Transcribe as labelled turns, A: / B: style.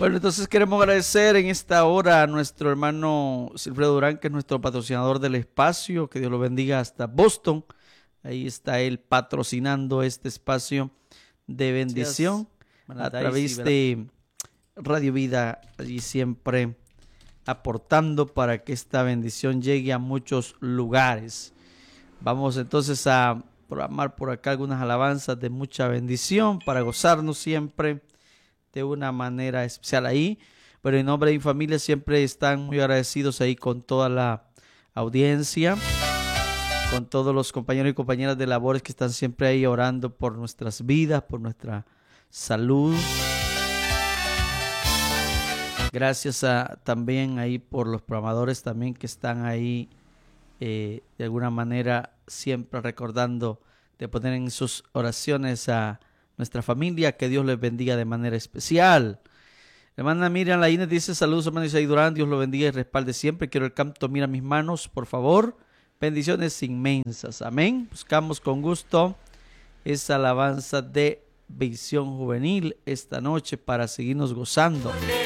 A: Bueno, entonces queremos agradecer en esta hora a nuestro hermano Silfredo Durán, que es nuestro patrocinador del espacio. Que Dios lo bendiga hasta Boston. Ahí está él patrocinando este espacio de bendición a través de Radio Vida, allí siempre aportando para que esta bendición llegue a muchos lugares. Vamos entonces a programar por acá algunas alabanzas de mucha bendición para gozarnos siempre de una manera especial ahí. Pero en nombre de mi familia siempre están muy agradecidos ahí con toda la audiencia, con todos los compañeros y compañeras de labores que están siempre ahí orando por nuestras vidas, por nuestra salud. Gracias también ahí por los programadores también que están ahí de alguna manera siempre recordando de poner en sus oraciones a nuestra familia. Que Dios les bendiga de manera especial. Hermana Miriam Laínez dice: saludos, hermano Isaí Durán, Dios lo bendiga y respalde siempre. Quiero el canto Mira mis manos, por favor. Bendiciones inmensas, amén. Buscamos con gusto esa alabanza de Visión Juvenil esta noche para seguirnos gozando